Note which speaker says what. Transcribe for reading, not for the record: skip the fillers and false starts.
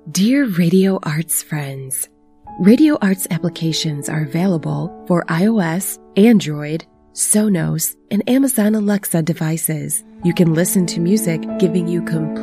Speaker 1: Dear Radio Arts friends, Radio Arts applications are available for iOS, Android, Sonos, and Amazon Alexa devices. You can listen to music giving you complete